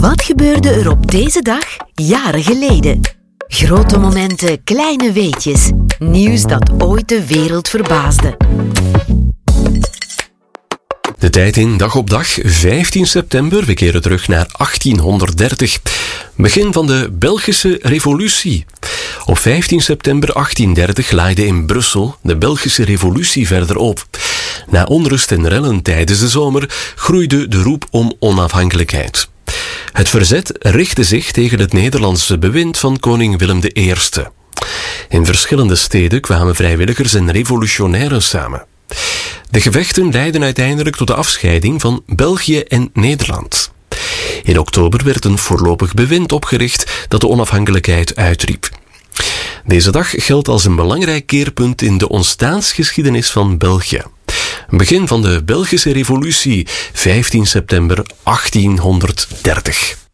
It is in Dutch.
Wat gebeurde er op deze dag jaren geleden? Grote momenten, kleine weetjes. Nieuws dat ooit de wereld verbaasde. De tijd in Dag op Dag, 15 september. We keren terug naar 1830. Begin van de Belgische Revolutie. Op 15 september 1830 laaide in Brussel de Belgische Revolutie verder op. Na onrust en rellen tijdens de zomer groeide de roep om onafhankelijkheid. Het verzet richtte zich tegen het Nederlandse bewind van koning Willem I. In verschillende steden kwamen vrijwilligers en revolutionairen samen. De gevechten leidden uiteindelijk tot de afscheiding van België en Nederland. In oktober werd een voorlopig bewind opgericht dat de onafhankelijkheid uitriep. Deze dag geldt als een belangrijk keerpunt in de ontstaansgeschiedenis van België. Begin van de Belgische Revolutie, 15 september 1830.